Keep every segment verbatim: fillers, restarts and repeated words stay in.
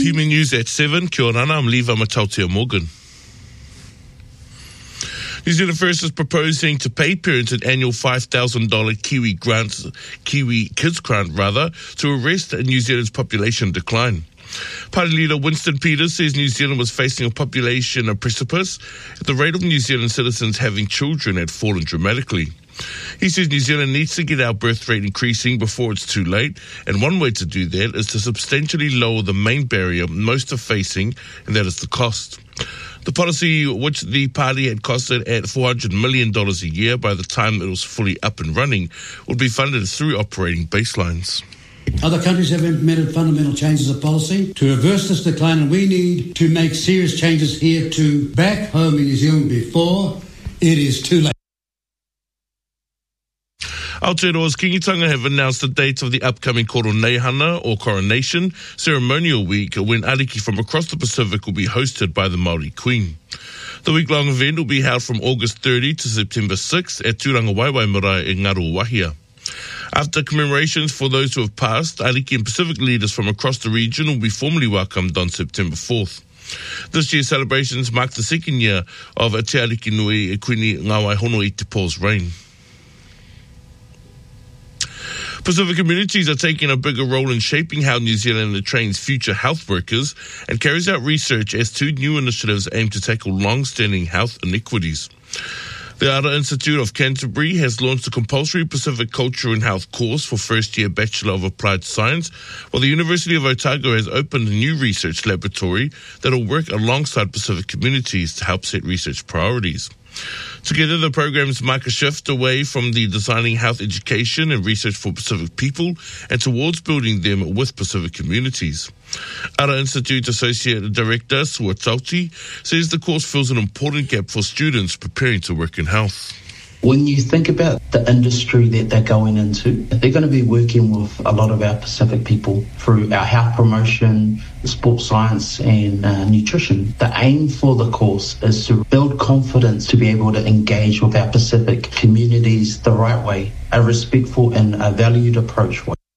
P M News at seven. Kia ora, I'm Levi Matautia Morgan. New Zealand First is proposing to pay parents an annual five thousand dollars Kiwi grant, Kiwi Kids Grant rather, to arrest New Zealand's population decline. Party leader Winston Peters says New Zealand was facing a population precipice. The rate of New Zealand citizens having children had fallen dramatically. He says New Zealand needs to get our birth rate increasing before it's too late, and one way to do that is to substantially lower the main barrier most are facing, and that is the cost. The policy, which the party had costed at four hundred million dollars a year by the time it was fully up and running, would be funded through operating baselines. Other countries have implemented fundamental changes of policy to reverse this decline, and we need to make serious changes here to back home in New Zealand before it is too late. Aotearoa's Kingitanga have announced the date of the upcoming Koroneihana or Coronation Ceremonial Week, when ariki from across the Pacific will be hosted by the Māori Queen. The week-long event will be held from August thirtieth to September sixth at Tūranga Waiwai Marae in Ngaruawahia. After commemorations for those who have passed, ariki and Pacific leaders from across the region will be formally welcomed on September fourth. This year's celebrations mark the second year of Te Ariki Nui e Kuini Ngā Waihono i Te Pō's reign. Pacific communities are taking a bigger role in shaping how New Zealand trains future health workers and carries out research as two new initiatives aim to tackle long-standing health inequities. The Ara Institute of Canterbury has launched a compulsory Pacific Culture and Health course for first-year Bachelor of Applied Science, while the University of Otago has opened a new research laboratory that will work alongside Pacific communities to help set research priorities. Together, the programs mark a shift away from the designing health education and research for Pacific people and towards building them with Pacific communities. Ara Institute Associate Director Sua Tauti says the course fills an important gap for students preparing to work in health. When you think about the industry that they're going into, they're going to be working with a lot of our Pacific people through our health promotion, sports science and uh, nutrition. The aim for the course is to build confidence to be able to engage with our Pacific communities the right way, a respectful and a valued approach way.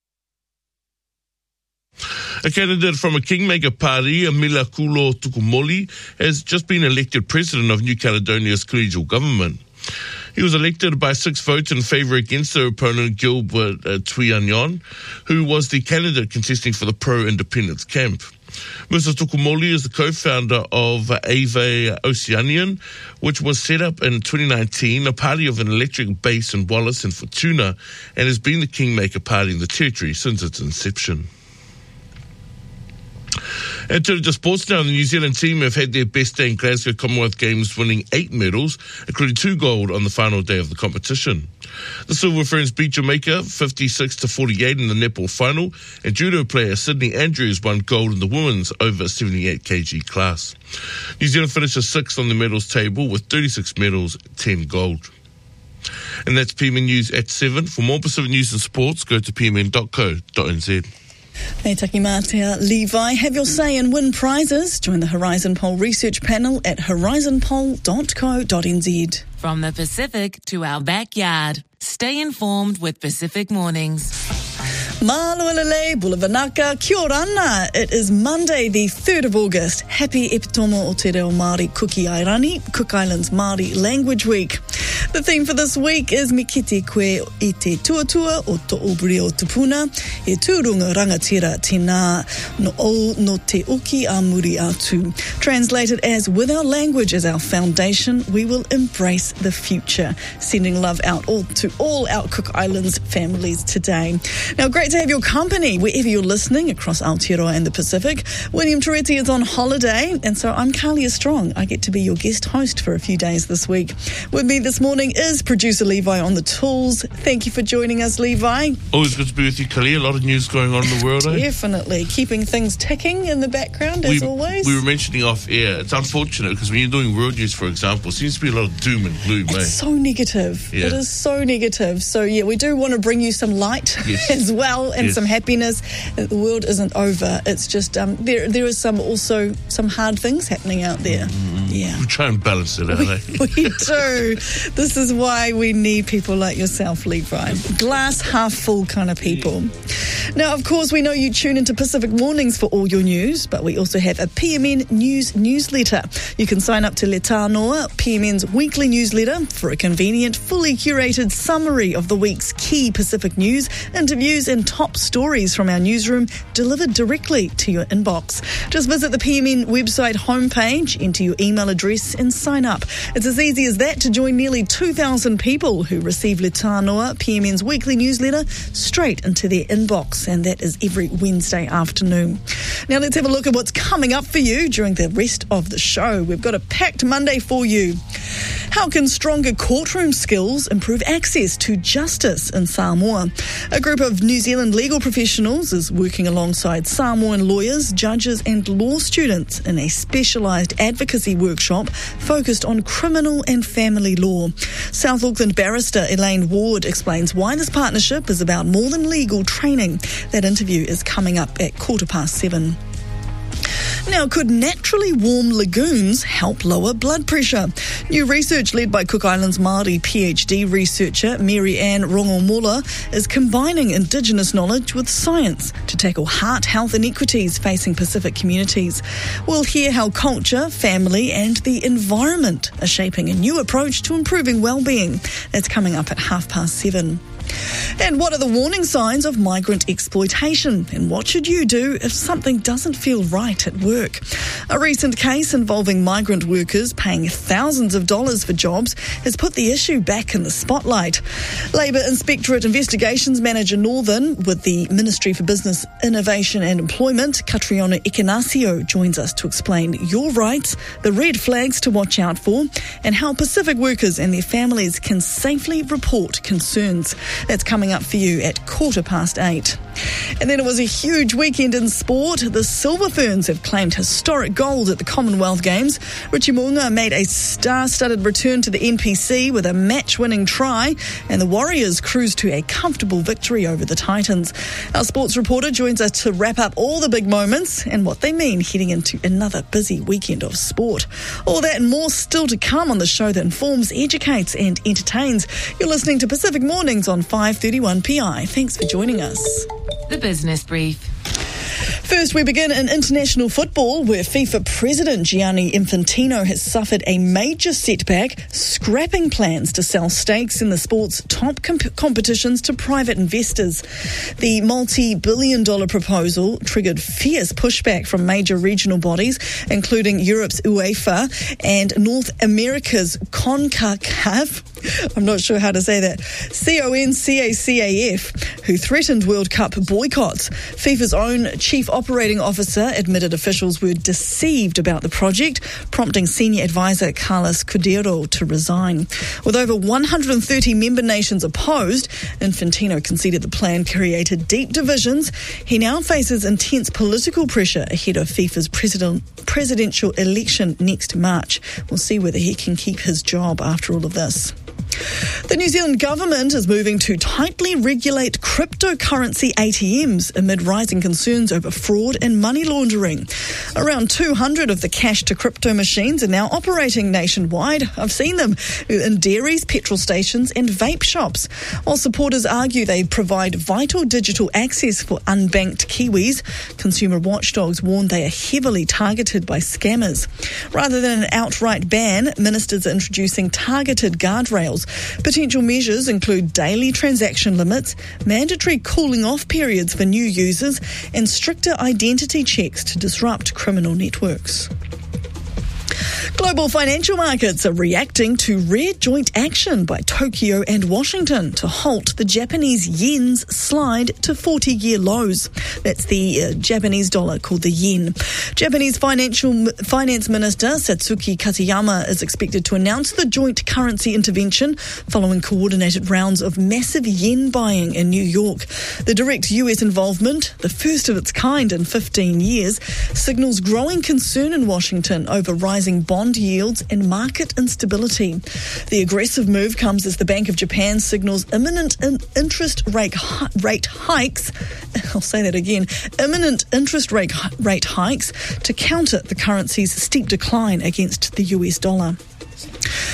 A candidate from a Kingmaker party, Amila Kulo Tukumoli, has just been elected president of New Caledonia's collegial government. He was elected by six votes in favour against their opponent Gilbert uh, Tuianyon, who was the candidate contesting for the pro-independence camp. Mister Tukumoli is the co-founder of uh, Ave Oceanian, which was set up in twenty nineteen, a party of an electric base in Wallace and Fortuna, and has been the Kingmaker party in the territory since its inception. And turning to sports now, the New Zealand team have had their best day in Glasgow Commonwealth Games, winning eight medals, including two gold on the final day of the competition. The Silver Ferns beat Jamaica fifty-six to forty-eight in the netball final, and judo player Sydney Andrews won gold in the women's over seventy-eight kilogram class. New Zealand finishes sixth on the medals table with thirty-six medals, ten gold. And that's P M N News at seven. For more Pacific news and sports, go to p m n dot co dot n z. Hey, taki mātea, Levi. Have your say and win prizes. Join the Horizon Poll research panel at horizon poll dot co dot n z. From the Pacific to our backyard. Stay informed with Pacific Mornings. Malualele, Bulavanaka, kia ora ana. It is Monday, the third of August. Happy Epitomo o Te Reo Māori Kuki Airani, Cook Islands Māori Language Week. The theme for this week is Me kite koe I te tuatua o To'oburi o Tupuna, e tūrunga rangatira tina no o no te uki a muri atu. Translated as, with our language as our foundation, we will embrace the future. Sending love out all to all our Cook Islands families today. Now, great to have your company wherever you're listening across Aotearoa and the Pacific. William Toretti is on holiday, and so I'm Kalia Strong. I get to be your guest host for a few days this week. With me this morning is producer Levi on the tools. Thank you for joining us, Levi. Always good to be with you, Kalia. A lot of news going on in the world, eh? Definitely. Keeping things ticking in the background, as we, always. We were mentioning off air, it's unfortunate because when you're doing world news, for example, it seems to be a lot of doom and gloom, It's eh? so negative. Yeah. It is so negative. So, yeah, we do want to bring you some light yes. as well and yes. some happiness. The world isn't over. It's just, um, there there is some also some hard things happening out there. Mm-hmm. Yeah. We try and balance it out, We, eh? we do. The This is why we need people like yourself, Levi. Glass half full kind of people. Now, of course, we know you tune into Pacific Mornings for all your news, but we also have a P M N News newsletter. You can sign up to Le Tā Noa, P M N's weekly newsletter, for a convenient, fully curated summary of the week's key Pacific news, interviews and top stories from our newsroom delivered directly to your inbox. Just visit the P M N website homepage, enter your email address and sign up. It's as easy as that to join nearly two thousand people who receive Le Tā Noa, P M N's weekly newsletter, straight into their inbox. And that is every Wednesday afternoon. Now let's have a look at what's coming up for you during the rest of the show. We've got a packed Monday for you. How can stronger courtroom skills improve access to justice in Samoa? A group of New Zealand legal professionals is working alongside Samoan lawyers, judges and law students in a specialised advocacy workshop focused on criminal and family law. South Auckland barrister Elaine Ward explains why this partnership is about more than legal training. That interview is coming up at quarter past seven. Now, could naturally warm lagoons help lower blood pressure? New research led by Cook Islands Māori PhD researcher Mary Ann Rongomola is combining Indigenous knowledge with science to tackle heart health inequities facing Pacific communities. We'll hear how culture, family and the environment are shaping a new approach to improving well-being. That's coming up at half past seven. And what are the warning signs of migrant exploitation? And what should you do if something doesn't feel right at work? A recent case involving migrant workers paying thousands of dollars for jobs has put the issue back in the spotlight. Labour Inspectorate Investigations Manager Northern with the Ministry for Business, Innovation and Employment, Catriona Ignazio, joins us to explain your rights, the red flags to watch out for, and how Pacific workers and their families can safely report concerns. That's coming up for you at quarter past eight. And then it was a huge weekend in sport. The Silver Ferns have claimed historic gold at the Commonwealth Games. Richie Mo'unga made a star-studded return to the N P C with a match-winning try, and the Warriors cruised to a comfortable victory over the Titans. Our sports reporter joins us to wrap up all the big moments and what they mean heading into another busy weekend of sport. All that and more still to come on the show that informs, educates and entertains. You're listening to Pacific Mornings on five thirty-one P I. Thanks for joining us. The Business Brief. First, we begin in international football, where FIFA President Gianni Infantino has suffered a major setback, scrapping plans to sell stakes in the sport's top comp- competitions to private investors. The multi-billion dollar proposal triggered fierce pushback from major regional bodies, including Europe's UEFA and North America's CONCACAF. I'm not sure how to say that. C O N C A C A F, who threatened World Cup boycotts. FIFA's own chief operating officer admitted officials were deceived about the project, prompting senior advisor Carlos Cordero to resign. With over one hundred thirty member nations opposed, Infantino conceded the plan created deep divisions. He now faces intense political pressure ahead of FIFA's president, presidential election next March. We'll see whether he can keep his job after all of this. The New Zealand government is moving to tightly regulate cryptocurrency A T Ms amid rising concerns over fraud and money laundering. Around two hundred of the cash-to-crypto machines are now operating nationwide. I've seen them in dairies, petrol stations and vape shops. While supporters argue they provide vital digital access for unbanked Kiwis, consumer watchdogs warn they are heavily targeted by scammers. Rather than an outright ban, ministers are introducing targeted guardrails. Potential measures include daily transaction limits, mandatory cooling off periods for new users, and stricter identity checks to disrupt criminal networks. Global financial markets are reacting to rare joint action by Tokyo and Washington to halt the Japanese yen's slide to forty-year lows. That's the uh, Japanese dollar called the yen. Japanese financial finance minister Satsuki Katayama is expected to announce the joint currency intervention following coordinated rounds of massive yen buying in New York. The direct U S involvement, the first of its kind in fifteen years, signals growing concern in Washington over rising bond yields and market instability. The aggressive move comes as the Bank of Japan signals imminent in interest rate, hi- rate hikes. I'll say that again. Imminent interest rate, rate hikes to counter the currency's steep decline against the U S dollar.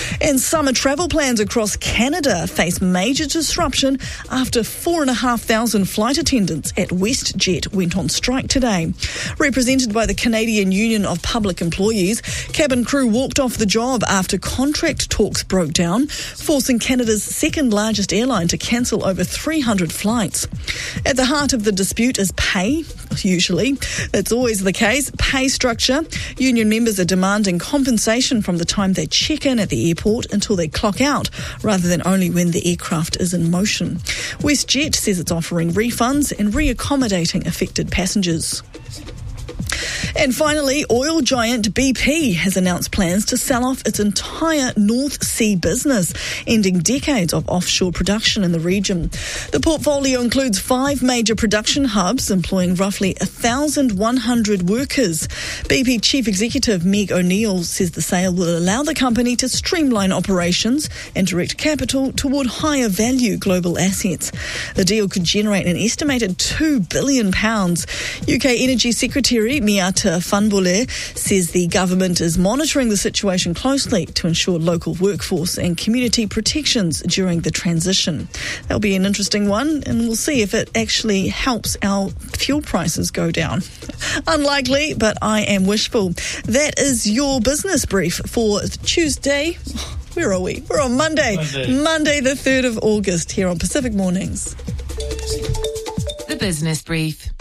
And summer travel plans across Canada face major disruption after four and a half thousand flight attendants at WestJet went on strike today. Represented by the Canadian Union of Public Employees, cabin crew walked off the job after contract talks broke down, forcing Canada's second largest airline to cancel over three hundred flights. At the heart of the dispute is pay, usually. That's always the case. Pay structure. Union members are demanding compensation from the time they check in at the airport until they clock out, rather than only when the aircraft is in motion. WestJet says it's offering refunds and re-accommodating affected passengers. And finally, oil giant B P has announced plans to sell off its entire North Sea business, ending decades of offshore production in the region. The portfolio includes five major production hubs, employing roughly one thousand one hundred workers. B P Chief Executive Meg O'Neill says the sale will allow the company to streamline operations and direct capital toward higher value global assets. The deal could generate an estimated two billion pounds. U K Energy Secretary Miata Funbule says the government is monitoring the situation closely to ensure local workforce and community protections during the transition. That'll be an interesting one, and we'll see if it actually helps our fuel prices go down. Unlikely, but I am wishful. That is your business brief for Tuesday. Where are we? We're on Monday. Monday, Monday the third of August here on Pacific Mornings. The Business Brief.